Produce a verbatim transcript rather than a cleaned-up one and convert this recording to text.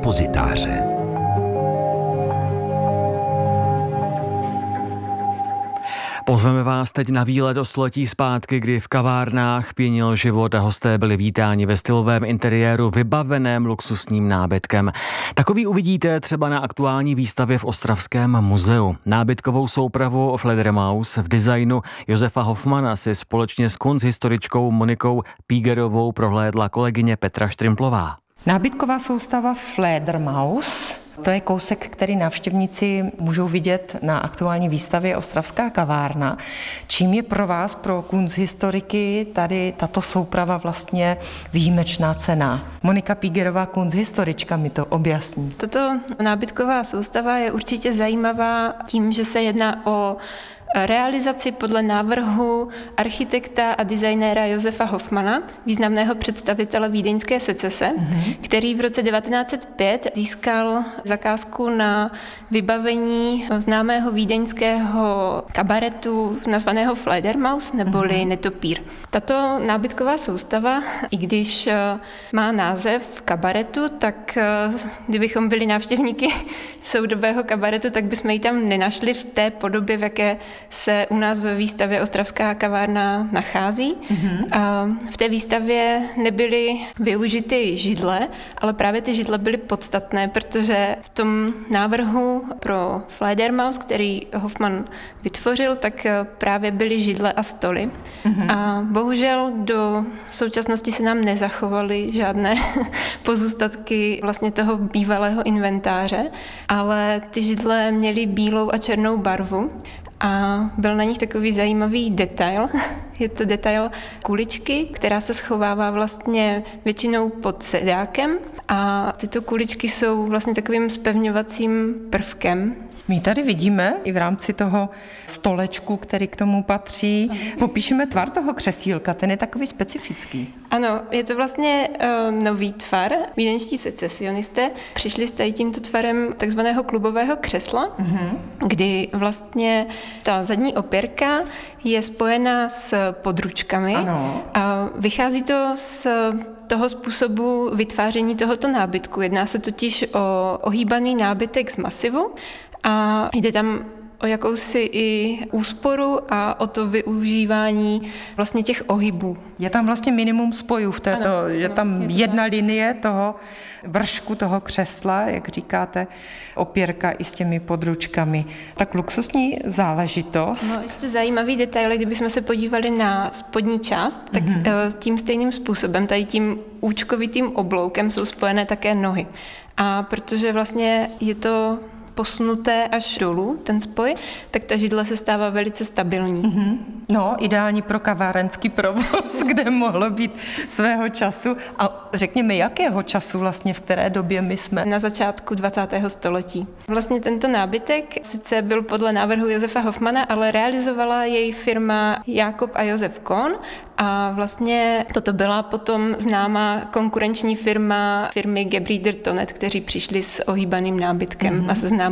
depozitáře. Pozveme vás teď na výlet o století zpátky, kdy v kavárnách pěnil život a hosté byli vítáni ve stylovém interiéru vybaveném luxusním nábytkem. Takový uvidíte třeba na aktuální výstavě v Ostravském muzeu. Nábytkovou soupravu Fledermaus v designu Josefa Hofmana si společně s kunsthistoričkou Monikou Pígerovou prohlédla kolegyně Petra Štrimplová. Nábytková soustava Fledermaus, to je kousek, který návštěvníci můžou vidět na aktuální výstavě Ostravská kavárna. Čím je pro vás, pro kunsthistoriky, tady tato souprava vlastně výjimečná cena? Monika Pígerová, kunsthistorička, mi to objasní. Tato nábytková soustava je určitě zajímavá tím, že se jedná o realizaci podle návrhu architekta a designéra Josefa Hofmana, významného představitele vídeňské secese, mm-hmm. který v roce devatenáct set pět získal zakázku na vybavení známého vídeňského kabaretu nazvaného Fledermaus neboli mm-hmm. Netopír. Tato nábytková soustava, i když má název kabaretu, tak kdybychom byli návštěvníky soudobého kabaretu, tak bychom ji tam nenašli v té podobě, v jaké se u nás ve výstavě Ostravská kavárna nachází. Mm-hmm. A v té výstavě nebyly využity židle, ale právě ty židle byly podstatné, protože v tom návrhu pro Fledermaus, který Hofman vytvořil, tak právě byly židle a stoly. Mm-hmm. A bohužel do současnosti se nám nezachovaly žádné pozůstatky vlastně toho bývalého inventáře, ale ty židle měly bílou a černou barvu. A byl na nich takový zajímavý detail. Je to detail kuličky, která se schovává vlastně většinou pod sedákem a tyto kuličky jsou vlastně takovým zpevňovacím prvkem. My tady vidíme i v rámci toho stolečku, který k tomu patří. Popíšeme tvar toho křesílka, ten je takový specifický. Ano, je to vlastně uh, nový tvar. Vídeňští secesionisté přišli s tady tímto tvarem takzvaného klubového křesla, mm-hmm. kdy vlastně ta zadní opěrka je spojená s područkami. Ano. A vychází to z toho způsobu vytváření tohoto nábytku. Jedná se totiž o ohýbaný nábytek z masivu a jde tam o jakousi i úsporu a o to využívání vlastně těch ohybů. Je tam vlastně minimum spojů v této, ano, je tam je jedna tak. linie toho vršku toho křesla, jak říkáte, opěrka i s těmi područkami. Tak luxusní záležitost. No, ještě zajímavý detail, kdybychom se podívali na spodní část, tak mm-hmm. tím stejným způsobem, tady tím účkovitým obloukem jsou spojené také nohy. A protože vlastně je to posunuté až dolů, ten spoj, tak ta židle se stává velice stabilní. Mm-hmm. No, ideální pro kavárenský provoz, kde mohlo být svého času. A řekněme, jakého času vlastně, v které době my jsme? Na začátku dvacátého století. Vlastně tento nábytek sice byl podle návrhu Josefa Hofmana, ale realizovala jej firma Jákob a Josef Kohn a vlastně toto byla potom známá konkurenční firma firmy Gebrüder Tonet, kteří přišli s ohýbaným nábytkem mm-hmm. a se známou